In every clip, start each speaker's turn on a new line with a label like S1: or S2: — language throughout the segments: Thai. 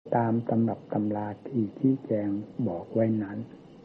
S1: ตามตำรับตำราที่ชี้แจงบอกไว้นั้น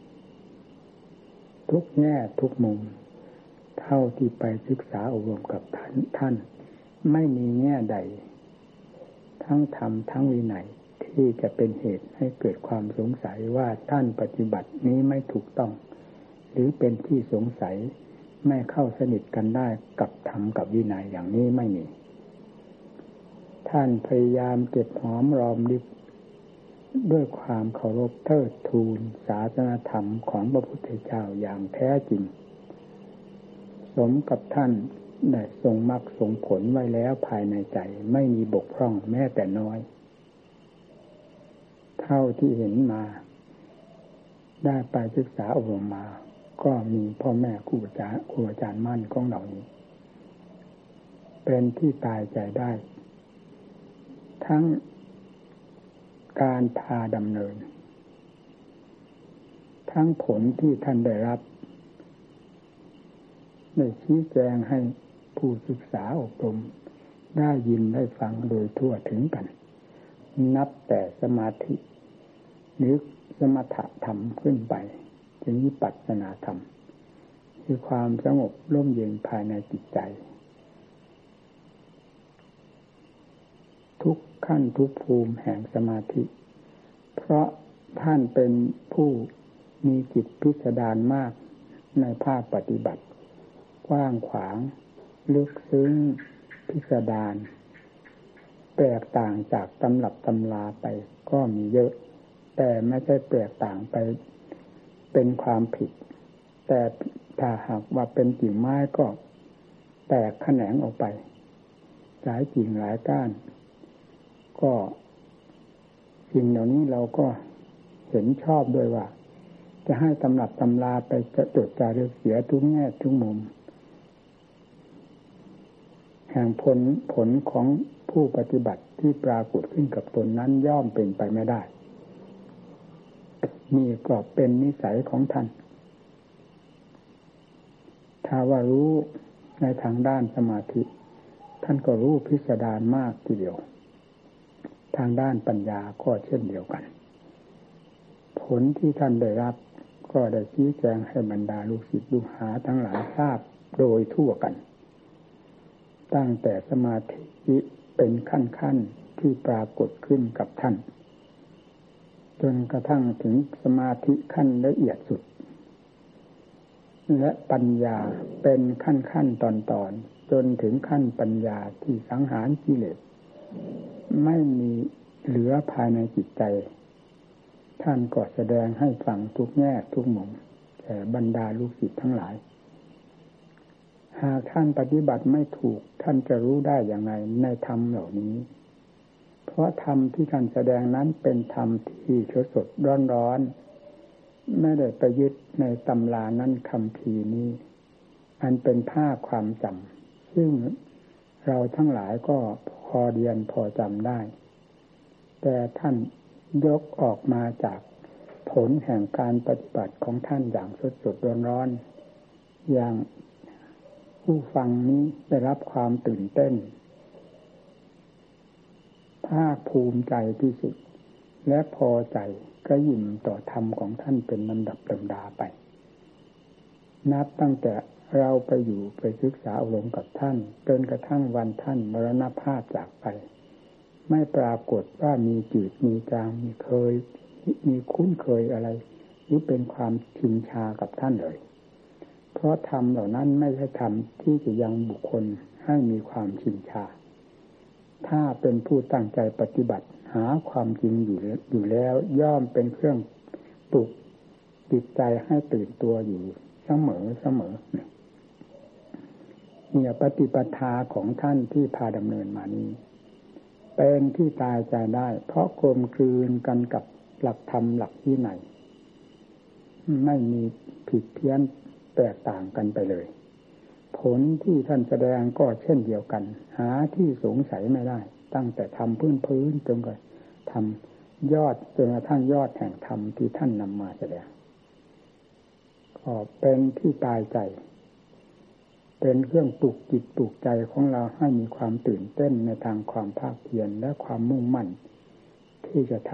S1: ทุกแง่ทุกมุมเท่าที่ไปศึกษาอบรมกับท่านไม่มีแง่ใดทั้งธรรมทั้งวินัยที่จะเป็นเหตุให้เกิดความสงสัยว่าท่านปฏิบัตินี้ไม่ถูกต้องหรือเป็นที่สงสัยไม่เข้าสนิทกันได้กับธรรมกับวินัยอย่างนี้ไม่มีท่านพยายามเก็บหอมรอมริบด้วยความเคารพเทิดทูนศาสนธรรมของพระพุทธเจ้าอย่างแท้จริงสมกับท่านได้ทรงมรรคทรงผลไว้แล้วภายในใจไม่มีบกพร่องแม้แต่น้อยเท่าที่เห็นมาได้ไปศึกษาอบรมมาก็มีพ่อแม่ครูอาจารย์มั่นของเรานี้เป็นที่ตายใจได้ทั้งการพาดำเนินทั้งผลที่ท่านได้รับได้ชี้แจงให้ผู้ศึกษาอบรมได้ยินได้ฟังโดยทั่วถึงกันนับแต่สมาธิหรือสมถะธรรมขึ้นไปถึงวิปัสสนาธรรมคือความสงบร่มเย็นภายในจิตใจทุกขั้นทุกภูมิแห่งสมาธิเพราะท่านเป็นผู้มีจิตพิสดารมากในภาคปฏิบัติกว้างขวางลึกซึ้งพิสดารแตกต่างจากตำรับตำราไปก็มีเยอะแต่ไม่ใช่แตกต่างไปเป็นความผิดแต่ถ้าหากว่าเป็นกิ่งไม้ก็แตกแขนงออกไปหลายกิ่งหลายก้านก็สิ่งเหล่านี้เราก็เห็นชอบด้วยว่าจะให้ตำรับตำราไปจดจารึกเสียทุกแง่ทุกมุมแห่งผลของผู้ปฏิบัติที่ปรากฏขึ้นกับตนนั้นย่อมเป็นไปไม่ได้นี่ก็เป็นนิสัยของท่านถ้าว่ารู้ในทางด้านสมาธิท่านก็รู้พิสดารมากทีเดียวทางด้านปัญญาก็เช่นเดียวกันผลที่ท่านได้รับก็ได้ชี้แจงให้บรรดาลูกศิษย์ลูกหาทั้งหลายทราบโดยทั่วกันตั้งแต่สมาธิเป็นขั้นที่ปรากฏขึ้นกับท่านจนกระทั่งถึงสมาธิขั้นละเอียดสุดและปัญญาเป็นขั้นตอนจนถึงขั้นปัญญาที่สังหารกิเลสไม่มีเหลือภายในจิตใจท่านก็แสดงให้ฟังทุกแง่ทุกมุมแก่บรรดาลูกศิษย์ทั้งหลายหากท่านปฏิบัติไม่ถูกท่านจะรู้ได้อย่างไรในธรรมเหล่านี้เพราะธรรมที่ท่านแสดงนั้นเป็นธรรมที่สดร้อนไม่ได้ไปยึดในตำรานั้นคัมภีร์นี้อันเป็นภาคความจำซึ่งเราทั้งหลายก็พอเรียนพอจำได้แต่ท่านยกออกมาจากผลแห่งการปฏิบัติของท่านอย่างสดร้อนอย่างผู้ฟังนี้ได้รับความตื่นเต้นภาคภูมิใจที่สุดและพอใจก็ยิ่มต่อธรรมของท่านเป็นลำดับลำดาไปนับตั้งแต่เราไปศึกษาอบรมกับท่านจนกระทั่งวันท่านมรณภาพจากไปไม่ปรากฏว่ามีจืดมีจางมีคุ้นเคยอะไรหรือเป็นความชินชากับท่านเลยเพราะธรรมเหล่านั้นไม่ใช่ธรรมที่จะยังบุคคลให้มีความชินชาถ้าเป็นผู้ตั้งใจปฏิบัติหาความจริงอยู่แล้วย่อมเป็นเครื่องปลุกจิตใจให้ตื่นตัวอยู่เสมอเนี่ยปฏิปทาของท่านที่พาดำเนินมานี้เป็นที่ตายใจได้เพราะกลมกลืนกันกับหลักธรรมหลักวินัยไม่มีผิดเพี้ยนแตกต่างกันไปเลยผลที่ท่านแสดงก็เช่นเดียวกันหาที่สงสัยไม่ได้ตั้งแต่ทำพื้นจนกระทำยอดจนกระทั่งยอดแห่งธรรมที่ท่านนำมาแสดงก็เป็นที่ตายใจเป็นเครื่องปลุกจิตปลุกใจของเราให้มีความตื่นเต้นในทางความภาคเพียรและความมุ่งมั่นที่จะ